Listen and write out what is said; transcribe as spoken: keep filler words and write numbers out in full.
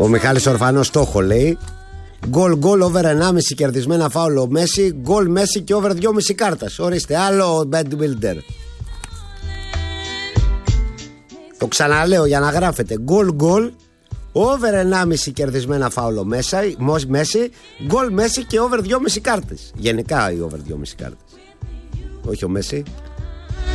Ο Μιχάλης Ορφανός στόχο λέει. Γκολ γκολ over ενάμιση κερδισμένα φάουλο Μέση. Γκολ Μέση και over δυόμιση κάρτας. Ορίστε, άλλο bad builder. Το ξαναλέω για να γράφετε. Γκολ γκολ over ενάμιση κερδισμένα φάουλο Μέση. Γκολ Μέση και over δυόμιση κάρτες. Γενικά οι over δυόμιση κάρτες. Όχι ο Μέση.